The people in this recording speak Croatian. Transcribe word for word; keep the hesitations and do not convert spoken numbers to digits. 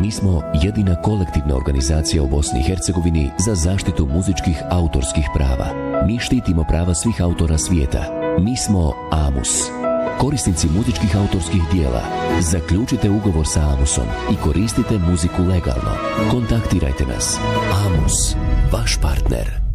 Mi smo jedina kolektivna organizacija u Bosni i Hercegovini za zaštitu muzičkih autorskih prava. Mi štitimo prava svih autora svijeta. Mi smo AMUS. Korisnici muzičkih autorskih dijela, zaključite ugovor sa AMUSom i koristite muziku legalno. Kontaktirajte nas. AMUS, vaš partner.